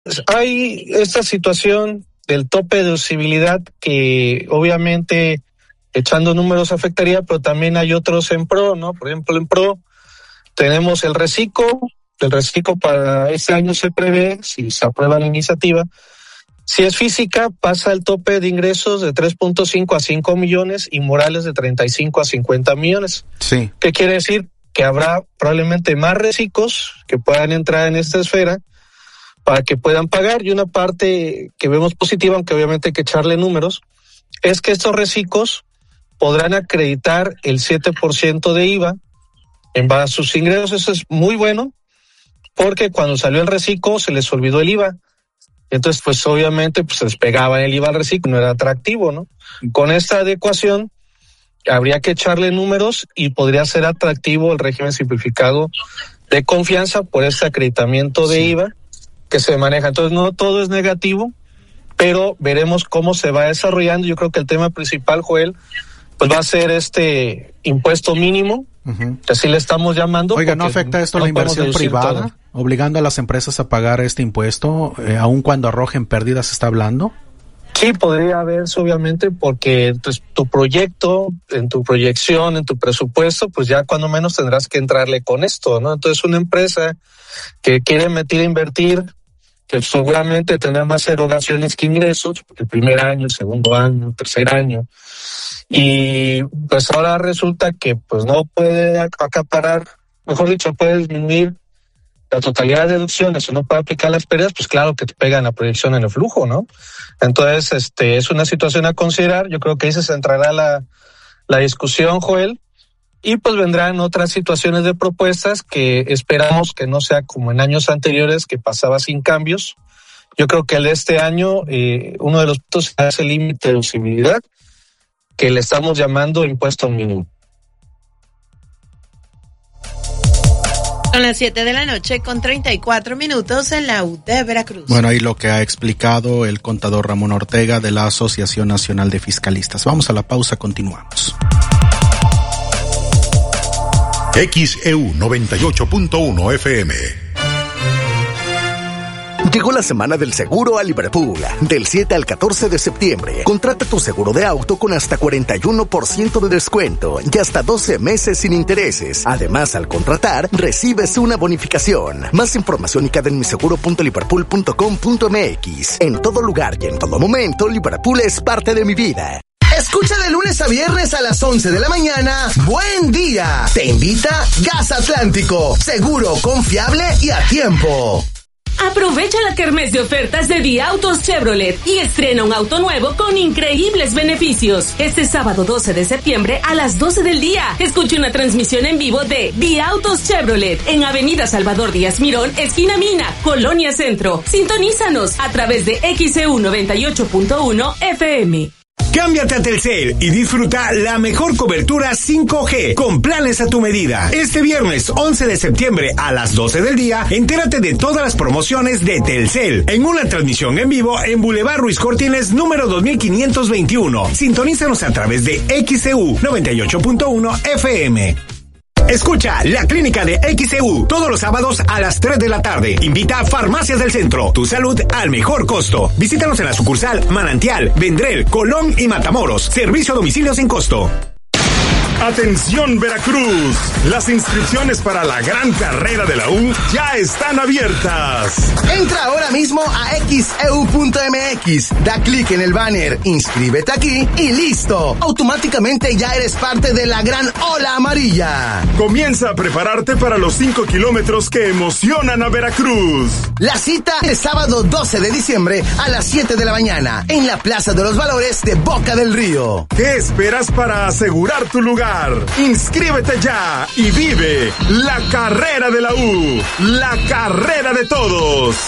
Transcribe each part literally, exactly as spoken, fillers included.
hay esta situación del tope de deducibilidad que obviamente echando números afectaría, pero también hay otros en pro, ¿no? Por ejemplo, en pro tenemos el reciclo, el reciclo para este año se prevé, si se aprueba la iniciativa, si es física pasa el tope de ingresos de tres punto cinco a cinco millones y morales de treinta y cinco a cincuenta millones. Sí. ¿Qué quiere decir? Que habrá probablemente más reciclos que puedan entrar en esta esfera para que puedan pagar, y una parte que vemos positiva, aunque obviamente hay que echarle números, es que estos reciclos podrán acreditar el siete por ciento de I V A en base a sus ingresos. Eso es muy bueno, porque cuando salió el reciclo se les olvidó el I V A. Entonces, pues obviamente pues, se les pegaba el I V A al reciclo, no era atractivo, ¿no? Con esta adecuación habría que echarle números y podría ser atractivo el régimen simplificado de confianza por este acreditamiento de sí. I V A que se maneja. Entonces, no todo es negativo, pero veremos cómo se va desarrollando. Yo creo que el tema principal, Joel, pues va a ser este impuesto mínimo, uh-huh. que así le estamos llamando. Oiga, ¿no afecta esto no la inversión privada? Todo. Obligando a las empresas a pagar este impuesto, eh, aun cuando arrojen pérdidas, ¿se está hablando? Sí, podría haberse, obviamente, porque entonces, tu proyecto, en tu proyección, en tu presupuesto, pues ya cuando menos tendrás que entrarle con esto, ¿no? Entonces, una empresa que quiere meter a invertir, que seguramente tendrá más erogaciones que ingresos, el primer año, el segundo año, el tercer año, y pues ahora resulta que pues no puede acaparar, mejor dicho, puede disminuir la totalidad de deducciones o no puede aplicar las pérdidas, pues claro que te pegan la proyección en el flujo, ¿no? Entonces, este, es una situación a considerar. Yo creo que ahí se centrará la, la discusión, Joel, y pues vendrán otras situaciones de propuestas que esperamos que no sea como en años anteriores, que pasaba sin cambios. Yo creo que el de este año, eh, uno de los puntos es el límite de deducibilidad, que le estamos llamando impuesto mínimo. Son las siete de la noche con treinta y cuatro minutos en la U de Veracruz. Bueno, ahí lo que ha explicado el contador Ramón Ortega de la Asociación Nacional de Fiscalistas. Vamos a la pausa, continuamos. X E U noventa y ocho punto uno F M. Llegó la semana del seguro a Liverpool. Del siete al catorce de septiembre, contrata tu seguro de auto con hasta cuarenta y uno por ciento de descuento y hasta doce meses sin intereses. Además, al contratar, recibes una bonificación. Más información y queda en miseguro punto liverpool punto com punto m x. En todo lugar y en todo momento, Liverpool es parte de mi vida. Escucha de lunes a viernes a las once de la mañana. Buen día. Te invita Gas Atlántico. Seguro, confiable y a tiempo. Aprovecha la kermés de ofertas de Vía Autos Chevrolet y estrena un auto nuevo con increíbles beneficios. Este sábado doce de septiembre a las doce del día. Escucha una transmisión en vivo de Vía Autos Chevrolet en Avenida Salvador Díaz Mirón, esquina Mina, Colonia Centro. Sintonízanos a través de X E U noventa y ocho punto uno F M. Cámbiate a Telcel y disfruta la mejor cobertura cinco G con planes a tu medida. Este viernes once de septiembre a las doce del día, entérate de todas las promociones de Telcel en una transmisión en vivo en Boulevard Ruiz Cortines número dos mil quinientos veintiuno. Sintonízanos a través de X E U noventa y ocho punto uno F M. Escucha la clínica de X E U todos los sábados a las tres de la tarde. Invita a Farmacias del Centro, tu salud al mejor costo. Visítanos en la sucursal Manantial, Vendrell, Colón y Matamoros. Servicio a domicilio sin costo. Atención Veracruz, las inscripciones para la gran carrera de la U ya están abiertas. Entra ahora mismo a x e u punto m x, da clic en el banner, inscríbete aquí y listo. Automáticamente ya eres parte de la gran ola amarilla. Comienza a prepararte para los cinco kilómetros que emocionan a Veracruz. La cita el sábado doce de diciembre a las siete de la mañana en la Plaza de los Valores de Boca del Río. ¿Qué esperas para asegurar tu lugar? Inscríbete ya y vive la carrera de la U, la carrera de todos.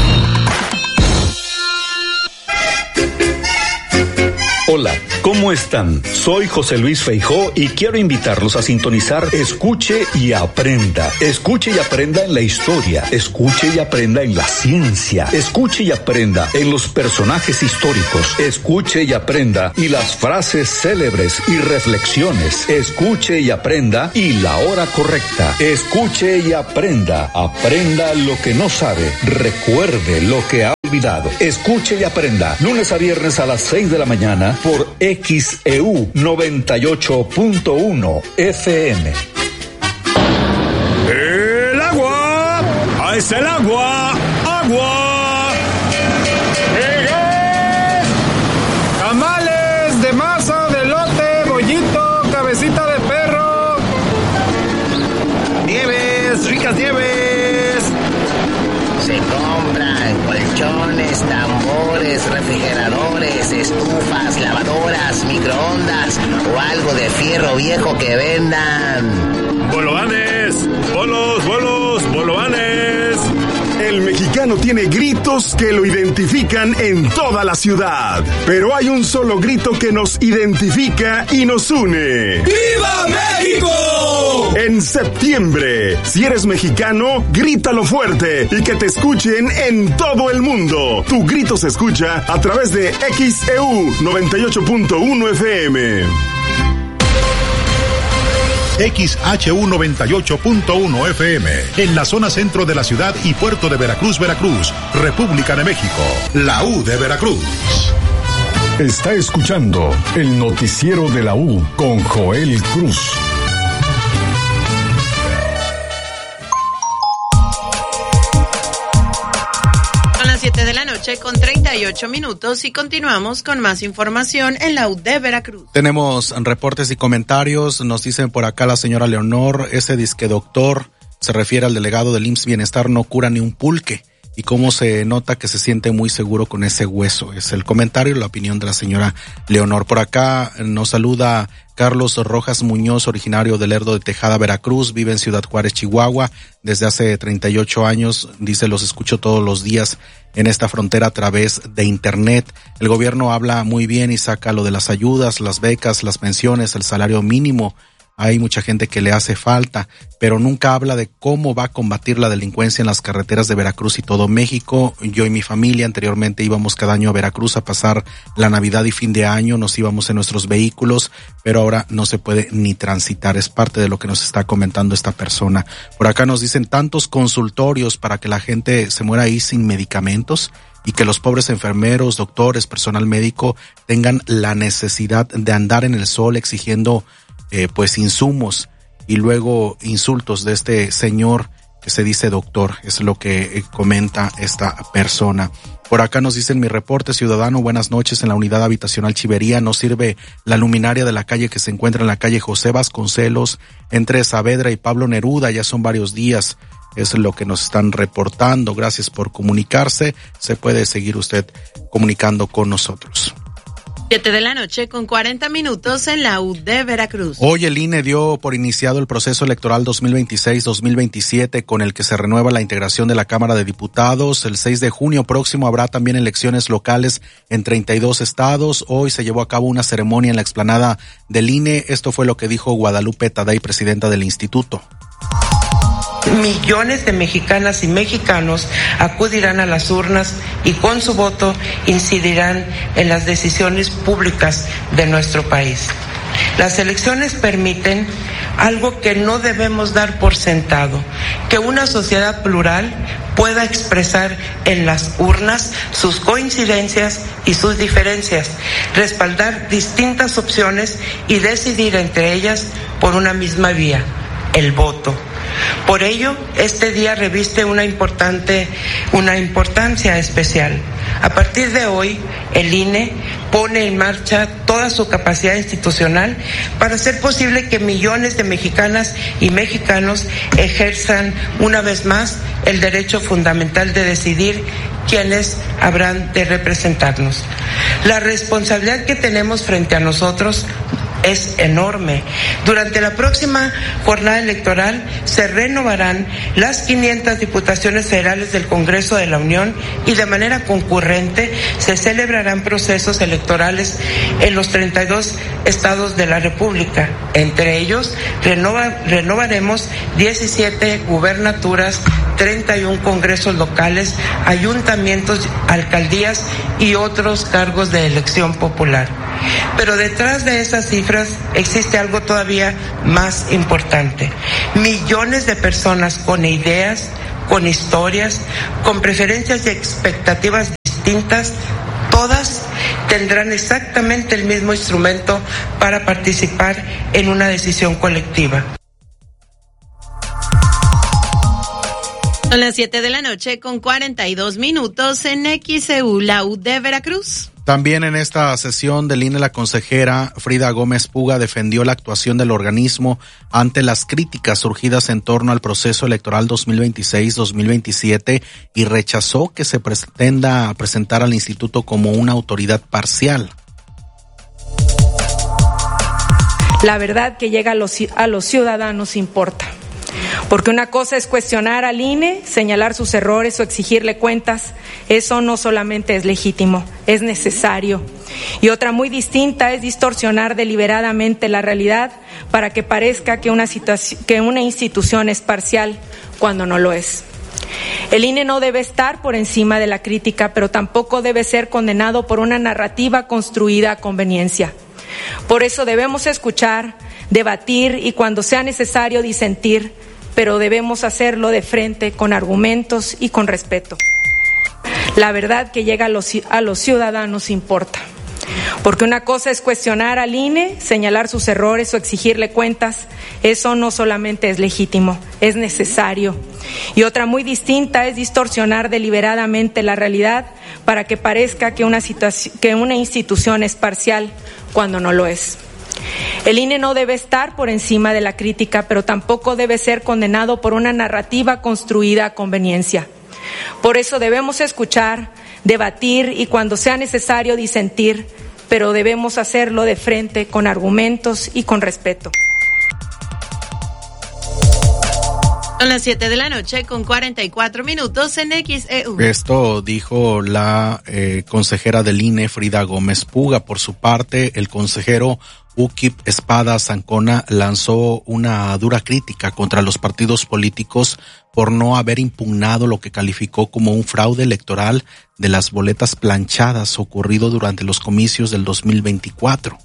Hola, ¿cómo están? Soy José Luis Feijó y quiero invitarlos a sintonizar Escuche y Aprenda. Escuche y aprenda en la historia, escuche y aprenda en la ciencia, escuche y aprenda en los personajes históricos, escuche y aprenda y las frases célebres y reflexiones, escuche y aprenda y la hora correcta, escuche y aprenda, aprenda lo que no sabe, recuerde lo que ha Escuche y aprenda. Lunes a viernes a las seis de la mañana por X E U noventa y ocho punto uno F M. ¡El agua! ¡Ahí está el agua! ¡Agua! ¡Llegué! Tamales de masa, de elote, bollito, cabecita de perro. Nieves, ricas nieves. Se compran colchones, tambores, refrigeradores, estufas, lavadoras, microondas o algo de fierro viejo que vendan. ¡Bolovanes! ¡Bolos, bolos, bolovanes! El mexicano tiene gritos que lo identifican en toda la ciudad. Pero hay un solo grito que nos identifica y nos une. ¡Viva México! En septiembre, si eres mexicano, grítalo fuerte y que te escuchen en todo el mundo. Tu grito se escucha a través de X E U noventa y ocho punto uno F M. X H U noventa y ocho punto uno F M, en la zona centro de la ciudad y puerto de Veracruz, Veracruz, República de México, la U de Veracruz. Está escuchando el noticiero de la U con Joel Cruz. siete de la noche con treinta y ocho minutos y continuamos con más información en la U de Veracruz. Tenemos reportes y comentarios. Nos dicen por acá la señora Leonor, ese disque doctor se refiere al delegado del I M S S Bienestar, no cura ni un pulque. Y cómo se nota que se siente muy seguro con ese hueso. Es el comentario y la opinión de la señora Leonor. Por acá nos saluda Carlos Rojas Muñoz, originario de Lerdo de Tejada, Veracruz, vive en Ciudad Juárez, Chihuahua, desde hace treinta y ocho años, dice, los escucho todos los días en esta frontera a través de internet. El gobierno habla muy bien y saca lo de las ayudas, las becas, las pensiones, el salario mínimo. Hay mucha gente que le hace falta, pero nunca habla de cómo va a combatir la delincuencia en las carreteras de Veracruz y todo México. Yo y mi familia anteriormente íbamos cada año a Veracruz a pasar la Navidad y fin de año, nos íbamos en nuestros vehículos, pero ahora no se puede ni transitar. Es parte de lo que nos está comentando esta persona. Por acá nos dicen tantos consultorios para que la gente se muera ahí sin medicamentos y que los pobres enfermeros, doctores, personal médico tengan la necesidad de andar en el sol exigiendo Eh, pues insumos y luego insultos de este señor que se dice doctor. Es lo que eh, comenta esta persona. Por acá nos dicen mi reporte ciudadano, buenas noches. En la unidad habitacional Chivería no sirve la luminaria de la calle que se encuentra en la calle José Vasconcelos entre Saavedra y Pablo Neruda, ya son varios días. Es lo que nos están reportando. Gracias por comunicarse. Se puede seguir usted comunicando con nosotros. siete de la noche con cuarenta minutos en la U de Veracruz. Hoy el I N E dio por iniciado el proceso electoral dos mil veintiséis dos mil veintisiete con el que se renueva la integración de la Cámara de Diputados. El seis de junio próximo habrá también elecciones locales en treinta y dos estados. Hoy se llevó a cabo una ceremonia en la explanada del I N E. Esto fue lo que dijo Guadalupe Taday, presidenta del instituto. Millones de mexicanas y mexicanos acudirán a las urnas y con su voto incidirán en las decisiones públicas de nuestro país. Las elecciones permiten algo que no debemos dar por sentado, que una sociedad plural pueda expresar en las urnas sus coincidencias y sus diferencias, respaldar distintas opciones y decidir entre ellas por una misma vía, el voto. Por ello, este día reviste una importante, una importancia especial. A partir de hoy, el I N E pone en marcha toda su capacidad institucional para hacer posible que millones de mexicanas y mexicanos ejerzan una vez más el derecho fundamental de decidir quiénes habrán de representarnos. La responsabilidad que tenemos frente a nosotros es enorme. Durante la próxima jornada electoral se renovarán las quinientas diputaciones federales del Congreso de la Unión y de manera concurrente se celebrarán procesos electorales en los treinta y dos estados de la República. Entre ellos, renova, renovaremos diecisiete gubernaturas, treinta y uno congresos locales, ayuntamientos, alcaldías y otros cargos de elección popular. Pero detrás de esas cifras existe algo todavía más importante. Millones de personas con ideas, con historias, con preferencias y expectativas distintas, todas tendrán exactamente el mismo instrumento para participar en una decisión colectiva. Son las siete de la noche con cuarenta y dos minutos en X E U, la U de Veracruz. También en esta sesión del I N E, la consejera Frida Gómez Puga defendió la actuación del organismo ante las críticas surgidas en torno al proceso electoral dos mil veintiséis dos mil veintisiete y rechazó que se pretenda presentar al instituto como una autoridad parcial. La verdad que llega a los, a los ciudadanos importa. Porque una cosa es cuestionar al I N E, señalar sus errores o exigirle cuentas. Eso no solamente es legítimo, es necesario. Y otra muy distinta es distorsionar deliberadamente la realidad para que parezca que una, situación, que una institución es parcial cuando no lo es. El I N E no debe estar por encima de la crítica, pero tampoco debe ser condenado por una narrativa construida a conveniencia. Por eso debemos escuchar, debatir y cuando sea necesario disentir, pero debemos hacerlo de frente, con argumentos y con respeto. La verdad que llega a los, a los ciudadanos importa. Porque una cosa es cuestionar al I N E, señalar sus errores o exigirle cuentas. Eso no solamente es legítimo, es necesario. Y otra muy distinta es distorsionar deliberadamente la realidad para que parezca que una, situación, que una institución es parcial cuando no lo es. El I N E no debe estar por encima de la crítica, pero tampoco debe ser condenado por una narrativa construida a conveniencia. Por eso debemos escuchar, debatir y cuando sea necesario disentir, pero debemos hacerlo de frente, con argumentos y con respeto. Son las siete de la noche con cuarenta y cuatro minutos en X E U. Esto dijo la eh, consejera del I N E, Frida Gómez Puga. Por su parte, el consejero Ukip Espada Zancona lanzó una dura crítica contra los partidos políticos por no haber impugnado lo que calificó como un fraude electoral de las boletas planchadas ocurrido durante los comicios del dos mil veinticuatro.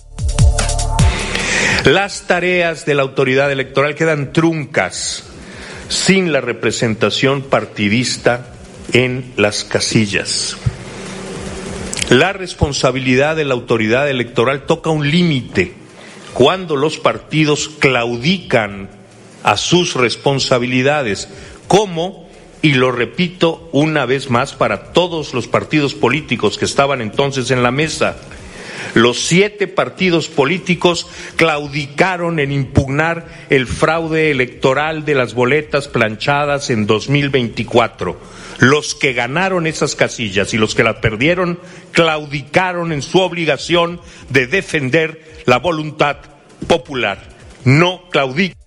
Las tareas de la autoridad electoral quedan truncas sin la representación partidista en las casillas. La responsabilidad de la autoridad electoral toca un límite cuando los partidos claudican a sus responsabilidades, como, y lo repito una vez más para todos los partidos políticos que estaban entonces en la mesa, los siete partidos políticos claudicaron en impugnar el fraude electoral de las boletas planchadas en dos mil veinticuatro. Los que ganaron esas casillas y los que las perdieron claudicaron en su obligación de defender la voluntad popular. No claudican.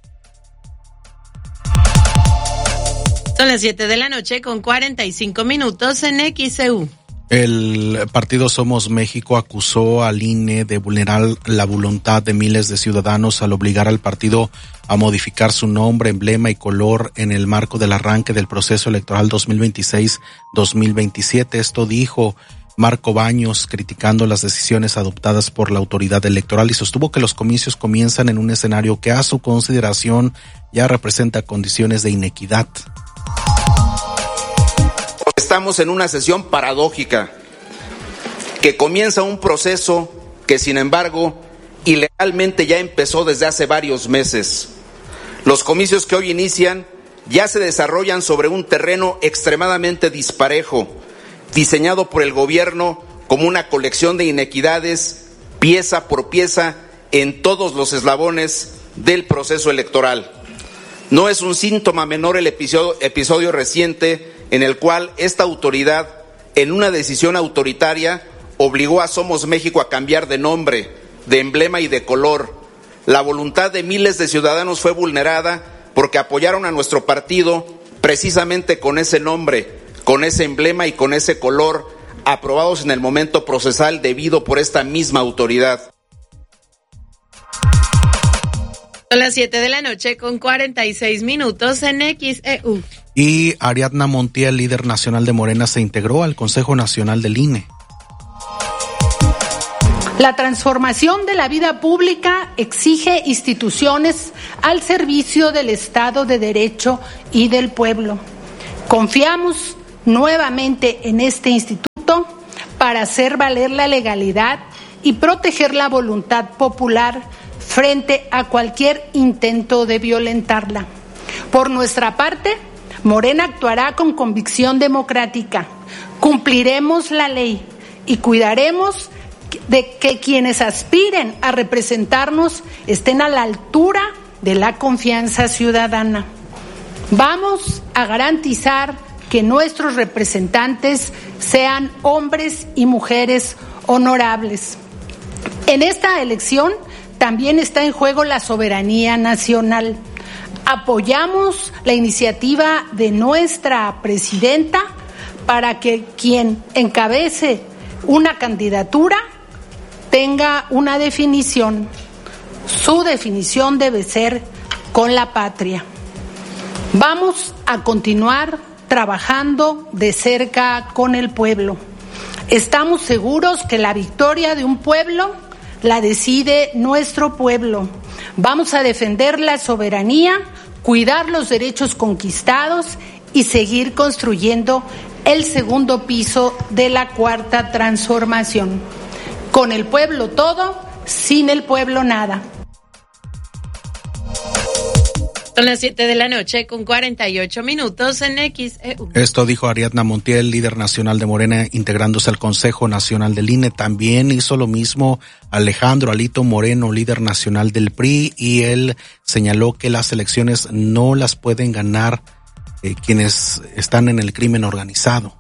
Son las siete de la noche con cuarenta y cinco minutos en X E U. El partido Somos México acusó al I N E de vulnerar la voluntad de miles de ciudadanos al obligar al partido a modificar su nombre, emblema y color en el marco del arranque del proceso electoral dos mil veintiséis dos mil veintisiete. Esto dijo Marco Baños, criticando las decisiones adoptadas por la autoridad electoral, y sostuvo que los comicios comienzan en un escenario que a su consideración ya representa condiciones de inequidad. Estamos en una sesión paradójica que comienza un proceso que, sin embargo, ilegalmente ya empezó desde hace varios meses. Los comicios que hoy inician ya se desarrollan sobre un terreno extremadamente disparejo, diseñado por el gobierno como una colección de inequidades, pieza por pieza, en todos los eslabones del proceso electoral. No es un síntoma menor el episodio, episodio reciente en el cual esta autoridad, en una decisión autoritaria, obligó a Somos México a cambiar de nombre, de emblema y de color. La voluntad de miles de ciudadanos fue vulnerada porque apoyaron a nuestro partido precisamente con ese nombre, con ese emblema y con ese color, aprobados en el momento procesal debido por esta misma autoridad. Son las siete de la noche con cuarenta y seis minutos en X E U. Y Ariadna Montiel, líder nacional de Morena, se integró al Consejo Nacional del I N E. La transformación de la vida pública exige instituciones al servicio del Estado de Derecho y del pueblo. Confiamos nuevamente en este instituto para hacer valer la legalidad y proteger la voluntad popular frente a cualquier intento de violentarla. Por nuestra parte, Morena actuará con convicción democrática, cumpliremos la ley y cuidaremos de que quienes aspiren a representarnos estén a la altura de la confianza ciudadana. Vamos a garantizar que nuestros representantes sean hombres y mujeres honorables. En esta elección también está en juego la soberanía nacional. Apoyamos la iniciativa de nuestra presidenta para que quien encabece una candidatura tenga una definición. Su definición debe ser con la patria. Vamos a continuar trabajando de cerca con el pueblo. Estamos seguros que la victoria de un pueblo la decide nuestro pueblo. Vamos a defender la soberanía, cuidar los derechos conquistados y seguir construyendo el segundo piso de la cuarta transformación. Con el pueblo todo, sin el pueblo nada. Son las siete de la noche con cuarenta y ocho minutos en X E U. Esto dijo Ariadna Montiel, líder nacional de Morena, integrándose al Consejo Nacional del I N E. También hizo lo mismo Alejandro Alito Moreno, líder nacional del P R I, y él señaló que las elecciones no las pueden ganar eh, quienes están en el crimen organizado.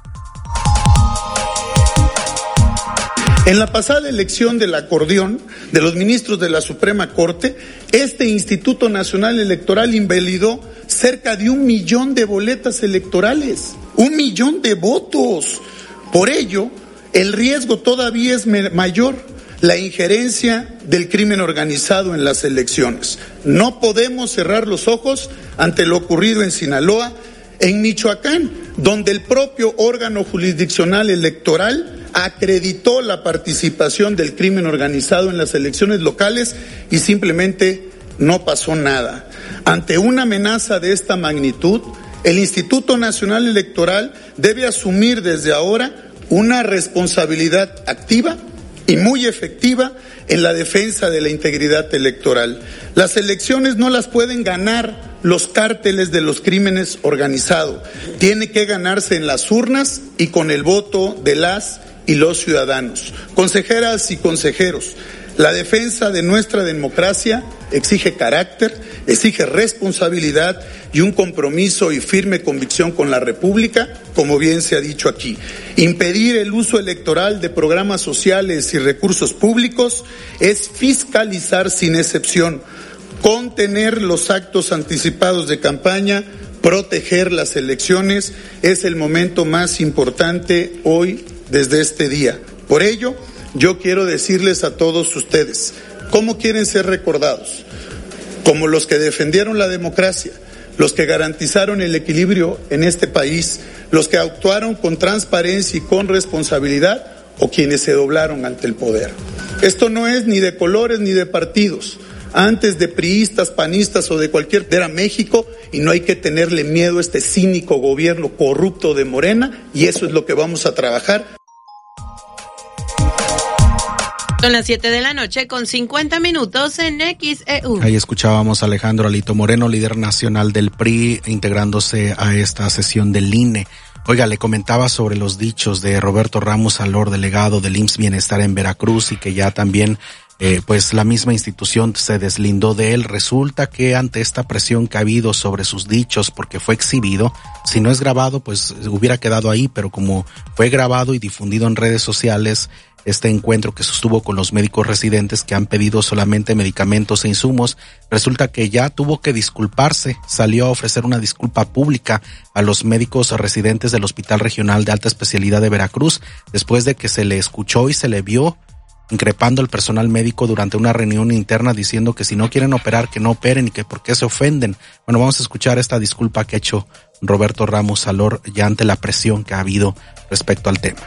En la pasada elección del acordeón de los ministros de la Suprema Corte, este Instituto Nacional Electoral invalidó cerca de un millón de boletas electorales, un millón de votos. Por ello, el riesgo todavía es mayor, la injerencia del crimen organizado en las elecciones. No podemos cerrar los ojos ante lo ocurrido en Sinaloa, en Michoacán, donde el propio órgano jurisdiccional electoral acreditó la participación del crimen organizado en las elecciones locales y simplemente no pasó nada. Ante una amenaza de esta magnitud, el Instituto Nacional Electoral debe asumir desde ahora una responsabilidad activa y muy efectiva en la defensa de la integridad electoral. Las elecciones no las pueden ganar los cárteles de los crímenes organizados. Tiene que ganarse en las urnas y con el voto de las y los ciudadanos. Consejeras y consejeros, la defensa de nuestra democracia exige carácter, exige responsabilidad y un compromiso y firme convicción con la República, como bien se ha dicho aquí. Impedir el uso electoral de programas sociales y recursos públicos es fiscalizar sin excepción, contener los actos anticipados de campaña, proteger las elecciones. Es el momento más importante hoy desde este día. Por ello, yo quiero decirles a todos ustedes, ¿cómo quieren ser recordados? Como los que defendieron la democracia, los que garantizaron el equilibrio en este país, los que actuaron con transparencia y con responsabilidad, o quienes se doblaron ante el poder. Esto no es ni de colores ni de partidos. Antes de priistas, panistas o de cualquier, era México, y no hay que tenerle miedo a este cínico gobierno corrupto de Morena, y eso es lo que vamos a trabajar. Son las siete de la noche con cincuenta minutos en X E U. Ahí escuchábamos a Alejandro Alito Moreno, líder nacional del P R I, integrándose a esta sesión del I N E. Oiga, le comentaba sobre los dichos de Roberto Ramos Alor, delegado del I M S S Bienestar en Veracruz, y que ya también Eh, pues la misma institución se deslindó de él. Resulta que ante esta presión que ha habido sobre sus dichos, porque fue exhibido, si no es grabado, pues hubiera quedado ahí, pero como fue grabado y difundido en redes sociales, este encuentro que sostuvo con los médicos residentes que han pedido solamente medicamentos e insumos, resulta que ya tuvo que disculparse, salió a ofrecer una disculpa pública a los médicos residentes del Hospital Regional de Alta Especialidad de Veracruz, después de que se le escuchó y se le vio increpando al personal médico durante una reunión interna, diciendo que si no quieren operar, que no operen y que por qué se ofenden. Bueno, vamos a escuchar esta disculpa que ha hecho Roberto Ramos Alor ya ante la presión que ha habido respecto al tema.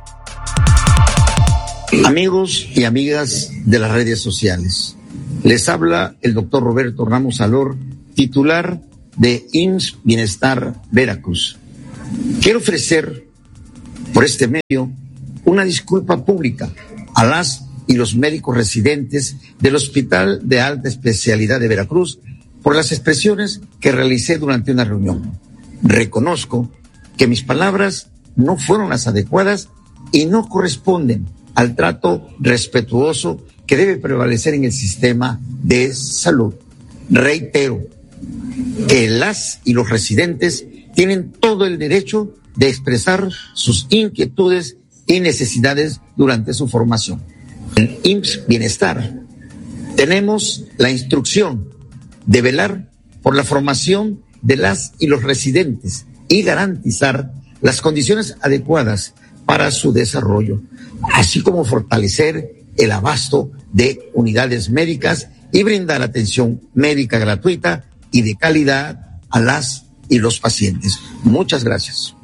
Amigos y amigas de las redes sociales, les habla el doctor Roberto Ramos Alor, titular de I M S S Bienestar Veracruz. Quiero ofrecer por este medio una disculpa pública a las y los médicos residentes del Hospital de Alta Especialidad de Veracruz por las expresiones que realicé durante una reunión. Reconozco que mis palabras no fueron las adecuadas y no corresponden al trato respetuoso que debe prevalecer en el sistema de salud. Reitero que las y los residentes tienen todo el derecho de expresar sus inquietudes y necesidades durante su formación. En I M S S Bienestar tenemos la instrucción de velar por la formación de las y los residentes y garantizar las condiciones adecuadas para su desarrollo, así como fortalecer el abasto de unidades médicas y brindar atención médica gratuita y de calidad a las y los pacientes. Muchas gracias.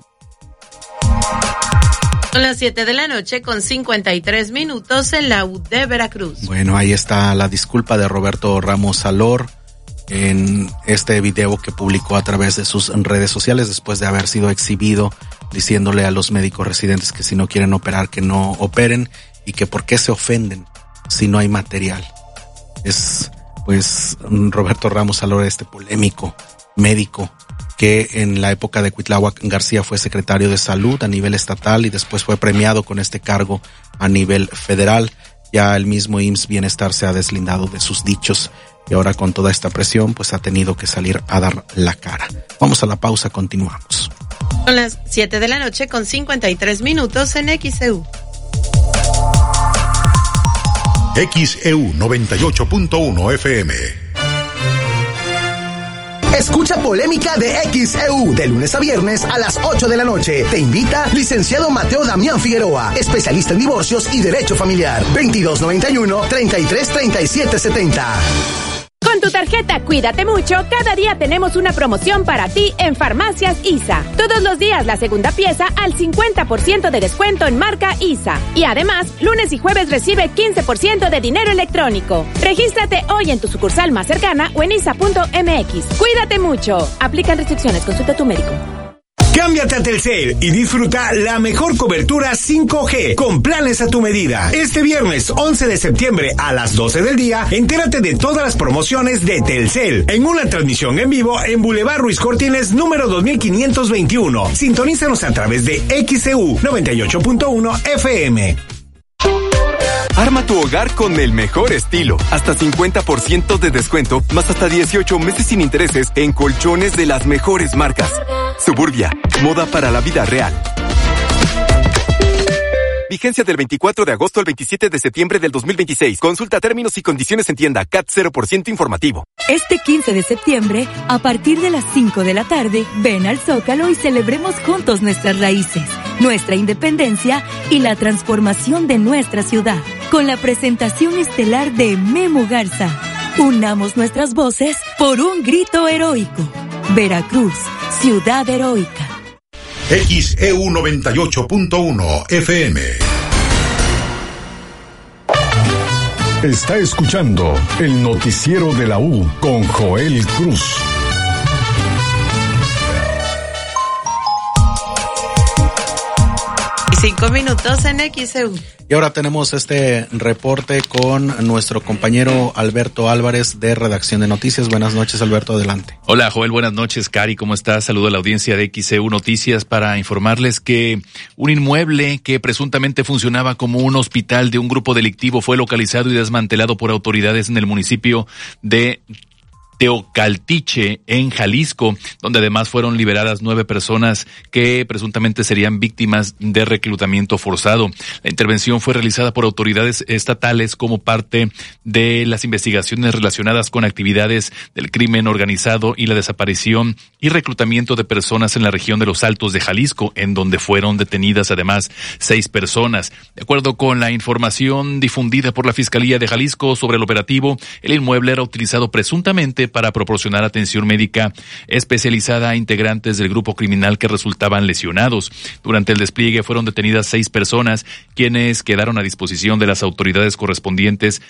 Son las siete de la noche con cincuenta y tres minutos en la U de Veracruz. Bueno, ahí está la disculpa de Roberto Ramos Salor en este video que publicó a través de sus redes sociales después de haber sido exhibido diciéndole a los médicos residentes que si no quieren operar, que no operen y que por qué se ofenden si no hay material. Es pues Roberto Ramos Salor, este polémico médico que en la época de Cuitláhuac García fue secretario de salud a nivel estatal y después fue premiado con este cargo a nivel federal. Ya el mismo I M S S Bienestar se ha deslindado de sus dichos y ahora con toda esta presión pues ha tenido que salir a dar la cara. Vamos a la pausa, continuamos. Son las siete de la noche con cincuenta y tres minutos en X E U. X E U noventa y ocho punto uno F M. Escucha Polémica de X E U de lunes a viernes a las ocho de la noche. Te invita licenciado Mateo Damián Figueroa, especialista en divorcios y derecho familiar. veintidós noventa y uno, treinta y tres, treinta y siete setenta. Con tu tarjeta Cuídate Mucho, cada día tenemos una promoción para ti en Farmacias I S A. Todos los días la segunda pieza al cincuenta por ciento de descuento en marca I S A. Y además, lunes y jueves recibe quince por ciento de dinero electrónico. Regístrate hoy en tu sucursal más cercana o en isa punto m x. Cuídate mucho. Aplican restricciones. Consulta a tu médico. Cámbiate a Telcel y disfruta la mejor cobertura cinco G con planes a tu medida. Este viernes once de septiembre a las doce del día, entérate de todas las promociones de Telcel en una transmisión en vivo en Boulevard Ruiz Cortines número dos mil quinientos veintiuno. Sintonízanos a través de X E U noventa y ocho punto uno F M. Arma tu hogar con el mejor estilo. Hasta cincuenta por ciento de descuento, más hasta dieciocho meses sin intereses en colchones de las mejores marcas. Suburbia, moda para la vida real. Vigencia del veinticuatro de agosto al veintisiete de septiembre del dos mil veintiséis. Consulta términos y condiciones en tienda. C A T cero por ciento informativo. Este quince de septiembre, a partir de las cinco de la tarde, ven al Zócalo y celebremos juntos nuestras raíces, nuestra independencia y la transformación de nuestra ciudad. Con la presentación estelar de Memo Garza. Unamos nuestras voces por un grito heroico. Veracruz, ciudad heroica. X E U noventa y ocho punto uno F M. Está escuchando el noticiero de la U con Joel Cruz. Cinco minutos en X E U. Y ahora tenemos este reporte con nuestro compañero Alberto Álvarez de Redacción de Noticias. Buenas noches, Alberto, adelante. Hola, Joel, buenas noches. Cari, ¿cómo estás? Saludo a la audiencia de X E U Noticias para informarles que un inmueble que presuntamente funcionaba como un hospital de un grupo delictivo fue localizado y desmantelado por autoridades en el municipio de Teocaltiche, en Jalisco, donde además fueron liberadas nueve personas que presuntamente serían víctimas de reclutamiento forzado. La intervención fue realizada por autoridades estatales como parte de las investigaciones relacionadas con actividades del crimen organizado y la desaparición y reclutamiento de personas en la región de los Altos de Jalisco, en donde fueron detenidas además seis personas. De acuerdo con la información difundida por la Fiscalía de Jalisco sobre el operativo, el inmueble era utilizado presuntamente para proporcionar atención médica especializada a integrantes del grupo criminal que resultaban lesionados. Durante el despliegue fueron detenidas seis personas, quienes quedaron a disposición de las autoridades correspondientes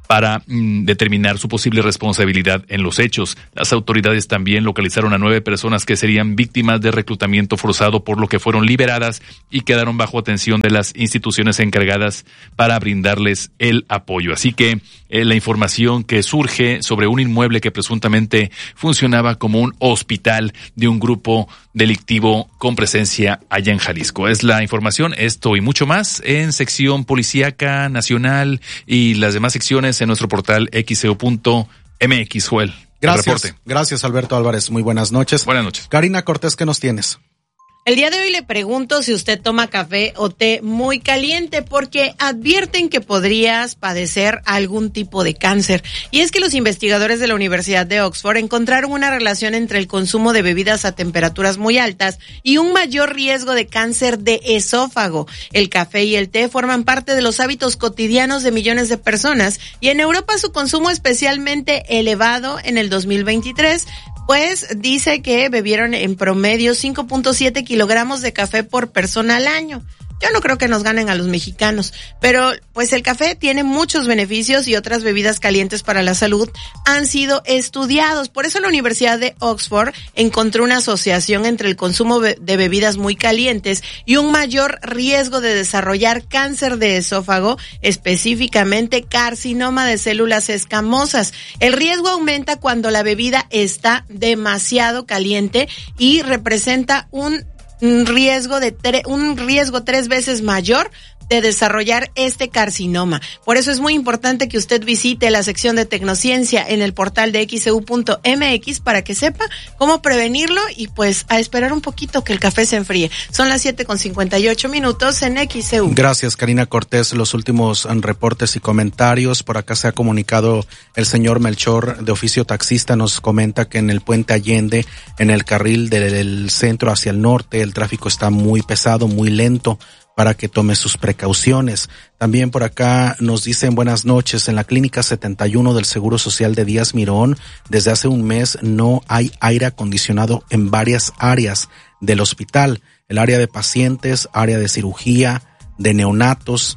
para mm, determinar su posible responsabilidad en los hechos. Las autoridades también localizaron a nueve personas que serían víctimas de reclutamiento forzado, por lo que fueron liberadas y quedaron bajo atención de las instituciones encargadas para brindarles el apoyo. Así que eh, la información que surge sobre un inmueble que presuntamente funcionaba como un hospital de un grupo delictivo con presencia allá en Jalisco. Es la información, esto y mucho más en sección policíaca nacional y las demás secciones en nuestro portal x e u punto m x. Joel. Gracias, gracias Alberto Álvarez. Muy buenas noches. Buenas noches. Karina Cortés, ¿qué nos tienes? El día de hoy le pregunto si usted toma café o té muy caliente, porque advierten que podrías padecer algún tipo de cáncer. Y es que los investigadores de la Universidad de Oxford encontraron una relación entre el consumo de bebidas a temperaturas muy altas y un mayor riesgo de cáncer de esófago. El café y el té forman parte de los hábitos cotidianos de millones de personas, y en Europa su consumo especialmente elevado en el dos mil veintitrés. Pues dice que bebieron en promedio cinco punto siete kilogramos de café por persona al año. Yo no creo que nos ganen a los mexicanos, pero pues el café tiene muchos beneficios y otras bebidas calientes para la salud han sido estudiados. Por eso la Universidad de Oxford encontró una asociación entre el consumo de bebidas muy calientes y un mayor riesgo de desarrollar cáncer de esófago, específicamente carcinoma de células escamosas. El riesgo aumenta cuando la bebida está demasiado caliente y representa un un riesgo de tre- un riesgo tres veces mayor de desarrollar este carcinoma. Por eso es muy importante que usted visite la sección de Tecnociencia en el portal de x e u punto m x para que sepa cómo prevenirlo y pues a esperar un poquito que el café se enfríe. Son las siete con cincuenta y ocho minutos en X E U. Gracias, Karina Cortés. Los últimos reportes y comentarios. Por acá se ha comunicado el señor Melchor, de oficio taxista, nos comenta que en el Puente Allende, en el carril del centro hacia el norte, el tráfico está muy pesado, muy lento, para que tome sus precauciones. También por acá nos dicen buenas noches, en la clínica setenta y uno del Seguro Social de Díaz Mirón, desde hace un mes no hay aire acondicionado en varias áreas del hospital, el área de pacientes, área de cirugía, de neonatos,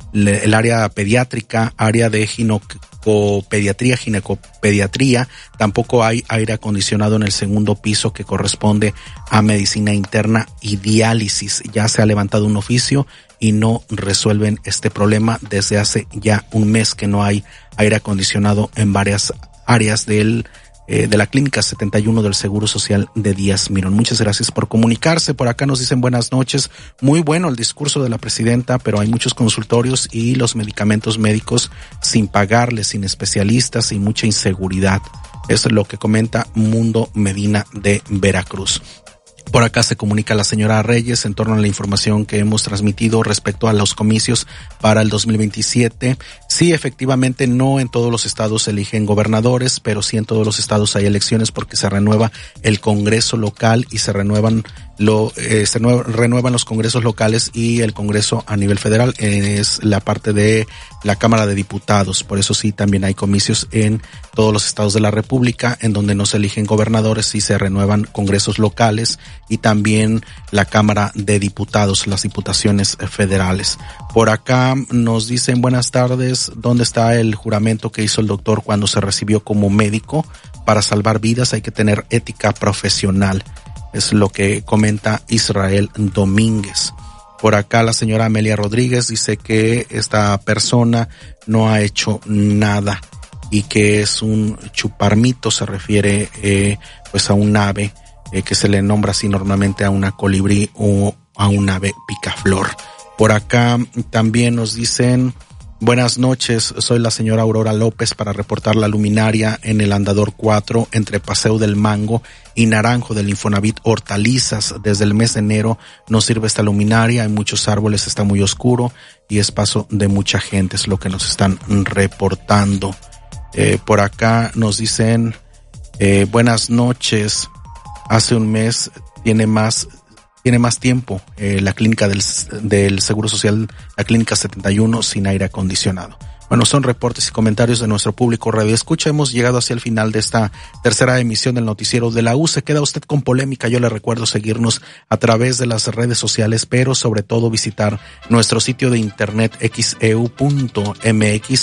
el área pediátrica, área de ginecopediatría, ginecopediatría, tampoco hay aire acondicionado en el segundo piso que corresponde a medicina interna y diálisis. Ya se ha levantado un oficio y no resuelven este problema desde hace ya un mes que no hay aire acondicionado en varias áreas del Eh, de la clínica setenta y uno del Seguro Social de Díaz Mirón. Muchas gracias por comunicarse. Por acá nos dicen buenas noches. Muy bueno el discurso de la presidenta, pero hay muchos consultorios y los medicamentos médicos sin pagarles, sin especialistas y mucha inseguridad. Eso es lo que comenta Mundo Medina de Veracruz. Por acá se comunica la señora Reyes en torno a la información que hemos transmitido respecto a los comicios para el dos mil veintisiete. Sí, efectivamente, no en todos los estados se eligen gobernadores, pero sí en todos los estados hay elecciones porque se renueva el Congreso local y se renuevan lo eh, se nueva, renuevan los congresos locales y el Congreso a nivel federal, eh, es la parte de la Cámara de Diputados. Por eso sí también hay comicios en todos los estados de la República en donde no se eligen gobernadores y se renuevan congresos locales y también la Cámara de Diputados, las diputaciones federales. Por acá nos dicen buenas tardes, ¿dónde está el juramento que hizo el doctor cuando se recibió como médico? Para salvar vidas hay que tener ética profesional. Es lo que comenta Israel Domínguez. Por acá la señora Amelia Rodríguez dice que esta persona no ha hecho nada y que es un chuparmito, se refiere eh, pues a un ave eh, que se le nombra así normalmente a una colibrí o a un ave picaflor. Por acá también nos dicen buenas noches, soy la señora Aurora López para reportar la luminaria en el Andador cuatro entre Paseo del Mango y Naranjo del Infonavit Hortalizas. Desde el mes de enero no sirve esta luminaria, hay muchos árboles, está muy oscuro y es paso de mucha gente, es lo que nos están reportando. Eh, por acá nos dicen eh, buenas noches, hace un mes tiene más tiene más tiempo eh, la clínica del, del Seguro Social, la clínica setenta y uno sin aire acondicionado. Bueno, son reportes y comentarios de nuestro público Radio Escucha. Hemos llegado hacia el final de esta tercera emisión del noticiero de la U. Se queda usted con polémica. Yo le recuerdo seguirnos a través de las redes sociales, pero sobre todo visitar nuestro sitio de internet x e u punto m x,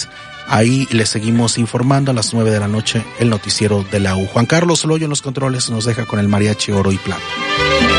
Ahí le seguimos informando a las nueve de la noche el noticiero de la U. Juan Carlos Loyo en los controles nos deja con el mariachi oro y plata.